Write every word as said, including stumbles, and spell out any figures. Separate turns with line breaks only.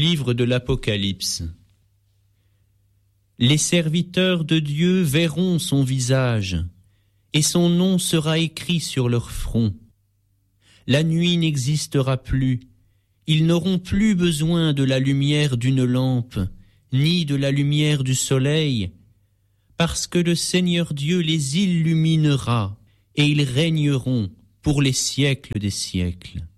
livre de l'Apocalypse. Les serviteurs de Dieu verront son visage, et son nom sera écrit sur leur front. La nuit n'existera plus, ils n'auront plus besoin de la lumière d'une lampe, ni de la lumière du soleil, parce que le Seigneur Dieu les illuminera, et ils régneront pour les siècles des siècles.